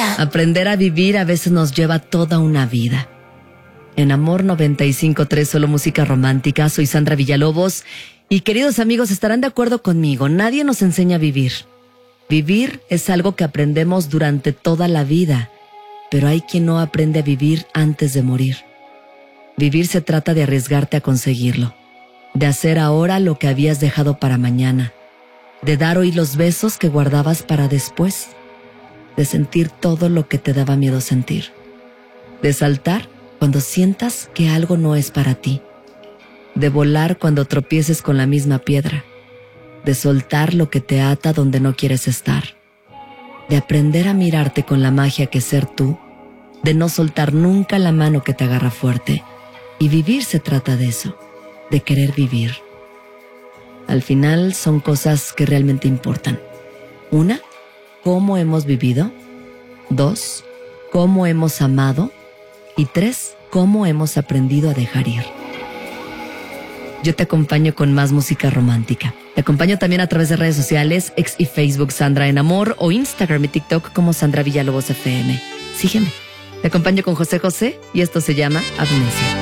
Amnesia. Aprender a vivir a veces nos lleva toda una vida. En Amor 95.3, solo música romántica, soy Sandra Villalobos. Y queridos amigos, estarán de acuerdo conmigo, nadie nos enseña a vivir. Vivir es algo que aprendemos durante toda la vida, pero hay quien no aprende a vivir antes de morir. Vivir se trata de arriesgarte a conseguirlo, de hacer ahora lo que habías dejado para mañana, de dar hoy los besos que guardabas para después, de sentir todo lo que te daba miedo sentir, de saltar cuando sientas que algo no es para ti, de volar cuando tropieces con la misma piedra, de soltar lo que te ata donde no quieres estar, de aprender a mirarte con la magia que es ser tú, de no soltar nunca la mano que te agarra fuerte. Y vivir se trata de eso, de querer vivir. Al final son cosas que realmente importan. 1, cómo hemos vivido. 2, cómo hemos amado. Y 3, cómo hemos aprendido a dejar ir. Yo te acompaño con más música romántica. Te acompaño también a través de redes sociales, X y Facebook Sandra en Amor, o Instagram y TikTok como Sandra Villalobos FM. Sígueme. Te acompaño con José José y esto se llama Amnesia.